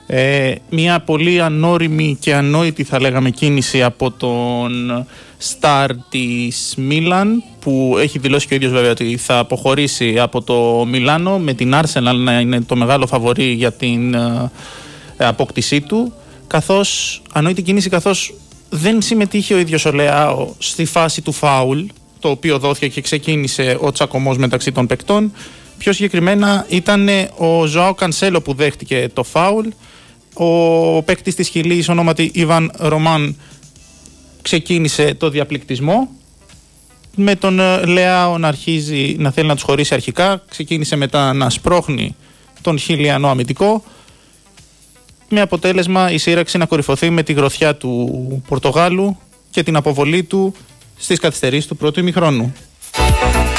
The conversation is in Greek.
Μια πολύ ανώριμη και ανόητη θα λέγαμε κίνηση από τον στάρ της Μίλαν, που έχει δηλώσει και ο ίδιος βέβαια ότι θα αποχωρήσει από το Μιλάνο, με την Arsenal να είναι το μεγάλο φαβορί για την απόκτησή του. Καθώς ανόητη κίνηση, καθώς δεν συμμετείχε ο ίδιος ο Λεάο στη φάση του φάουλ, το οποίο δόθηκε και ξεκίνησε ο τσακωμός μεταξύ των παικτών. Πιο συγκεκριμένα ήταν ο Ζωάο Κανσέλο που δέχτηκε το φάουλ. Ο παίκτης της Χιλής, ονόματι Ιβάν Ρωμάν, ξεκίνησε το διαπληκτισμό, με τον Λεάο να αρχίζει να θέλει να τους χωρίσει αρχικά. Ξεκίνησε μετά να σπρώχνει τον Χιλιανό αμυντικό, με αποτέλεσμα η σύραξη να κορυφωθεί με τη γροθιά του Πορτογάλου και την αποβολή του στις καθυστερήσεις του πρώτου ημιχρόνου.